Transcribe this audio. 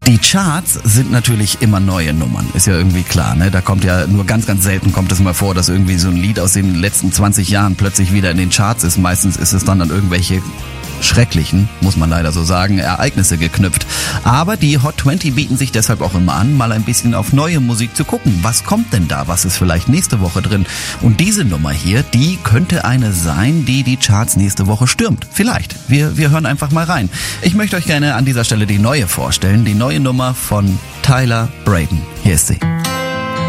Die Charts sind natürlich immer neue Nummern, ist ja irgendwie klar, ne? Da kommt ja nur ganz, ganz selten kommt es mal vor, dass irgendwie so ein Lied aus den letzten 20 Jahren plötzlich wieder in den Charts ist. Meistens ist es dann an irgendwelche schrecklichen, muss man leider so sagen, Ereignisse geknüpft. Aber die Hot 20 bieten sich deshalb auch immer an, mal ein bisschen auf neue Musik zu gucken. Was kommt denn da? Was ist vielleicht nächste Woche drin? Und diese Nummer hier, die könnte eine sein, die die Charts nächste Woche stürmt. Vielleicht. Wir hören einfach mal rein. Ich möchte euch gerne an dieser Stelle die neue vorstellen. Die neue Nummer von Tyler Braden. Hier ist sie.